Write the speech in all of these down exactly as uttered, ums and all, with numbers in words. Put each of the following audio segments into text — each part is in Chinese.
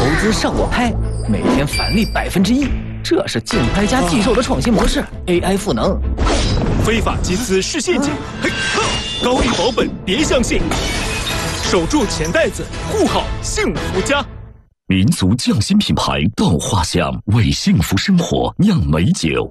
资上我拍，每天返利百分之一，这是竞拍加寄售的创新模式。A I 赋能， 非法集资是陷阱，嘿，高利保本别相信，守住钱袋子，护好幸福家。 民族匠心品牌稻花香为幸福生活酿美酒，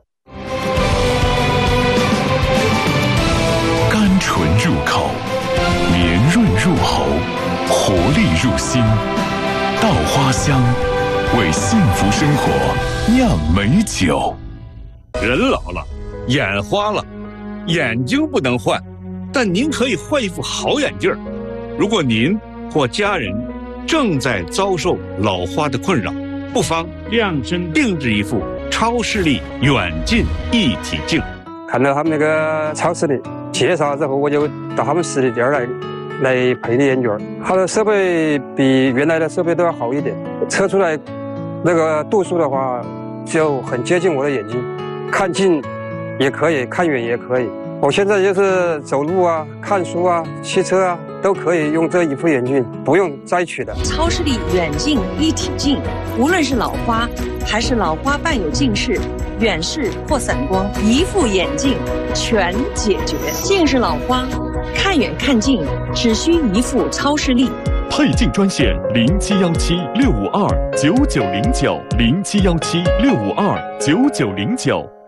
甘醇入口，绵润入喉，活力入心。稻花香为幸福生活酿美酒。 人老了，眼花了，眼睛不能换，但您可以换一副好眼镜。如果您或家人正在遭受老花的困扰，不妨量身定制一副超视力远近一体镜。 看到他们那个超视力介绍之后，我就到他们实体店来来配的眼镜。它的设备比原来的设备都要好一点，测出来那个度数的话就很接近我的眼睛，看近也可以，看远也可以。我现在就是走路啊、看书啊、骑车啊，都可以用这一副眼镜，不用摘取的。 超视力远近一体镜，无论是老花还是老花伴有近视、远视或散光，一副眼镜全解决。近视老花，看远看近只需一副超视力。 配镜专线零七幺七六五二九九零九零七幺七六五二九九零九。